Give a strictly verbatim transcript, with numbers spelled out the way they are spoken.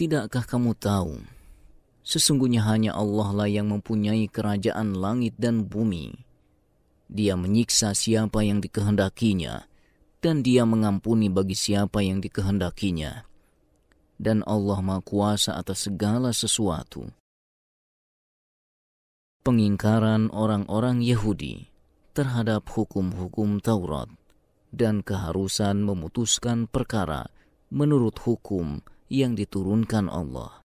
Tidakkah kamu tahu, sesungguhnya hanya Allah lah yang mempunyai kerajaan langit dan bumi. Dia menyiksa siapa yang dikehendakinya, dan dia mengampuni bagi siapa yang dikehendakinya. Dan Allah Maha Kuasa atas segala sesuatu. Pengingkaran orang-orang Yahudi terhadap hukum-hukum Taurat dan keharusan memutuskan perkara menurut hukum yang diturunkan Allah.